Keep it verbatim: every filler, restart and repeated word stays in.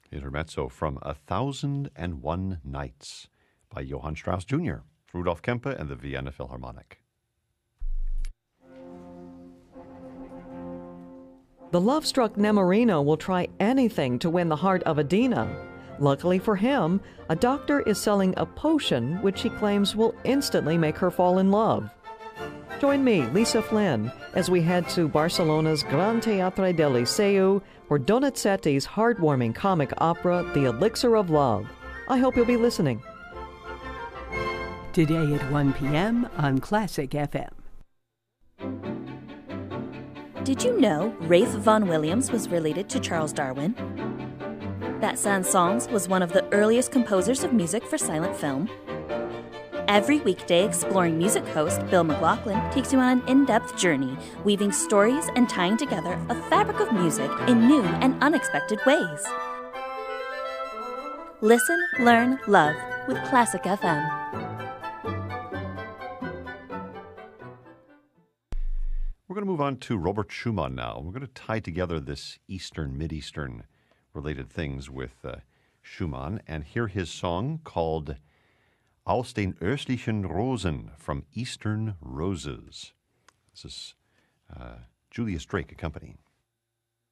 Intermezzo from A Thousand and One Nights by Johann Strauss Junior, Rudolf Kempe and the Vienna Philharmonic. The love-struck Nemorino will try anything to win the heart of Adina. Luckily for him, a doctor is selling a potion which he claims will instantly make her fall in love. Join me, Lisa Flynn, as we head to Barcelona's Gran Teatre del Liceu for Donizetti's heartwarming comic opera, The Elixir of Love. I hope you'll be listening. Today at one p.m. on Classic F M. Did you know Rafe Vaughan Williams was related to Charles Darwin? That Saint-Saëns was one of the earliest composers of music for silent film. Every weekday, Exploring Music host Bill McLaughlin takes you on an in-depth journey, weaving stories and tying together a fabric of music in new and unexpected ways. Listen, learn, love with Classic F M. We're going to move on to Robert Schumann now. We're going to tie together this Eastern, Mid-Eastern related things with uh, Schumann and hear his song called Aus den östlichen Rosen, from Eastern Roses. This is uh, Julius Drake accompanying.